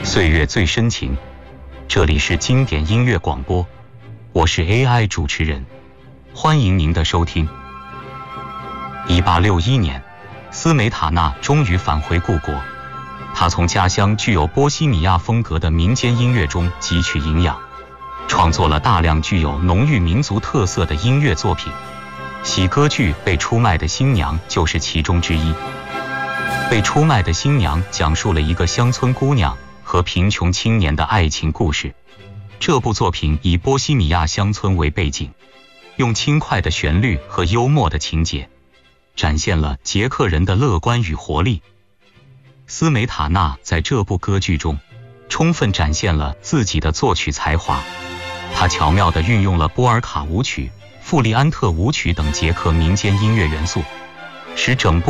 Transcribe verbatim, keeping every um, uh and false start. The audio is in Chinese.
岁月最深情，这里是经典音乐广播，我是 A I 主持人，欢迎您的收听。一八六一年，斯梅塔纳终于返回故国，他从家乡具有波西米亚风格的民间音乐中汲取营养，创作了大量具有浓郁民族特色的音乐作品。喜歌剧《被出卖的新娘》就是其中之一。被出卖的新娘讲述了一个乡村姑娘和贫穷青年的爱情故事。这部作品以波西米亚乡村为背景，用轻快的旋律和幽默的情节，展现了捷克人的乐观与活力。斯梅塔纳在这部歌剧中充分展现了自己的作曲才华，他巧妙地运用了波尔卡舞曲、富利安特舞曲等捷克民间音乐元素，使整部